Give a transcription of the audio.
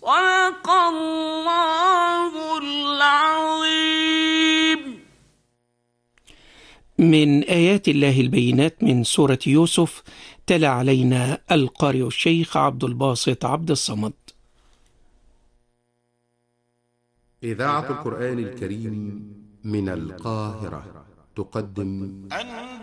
صدق الله العظيم. من آيات الله البينات من سورة يوسف، تلا علينا القارئ الشيخ عبد الباسط عبد الصمد. إذاعة القرآن الكريم من القاهرة تقدم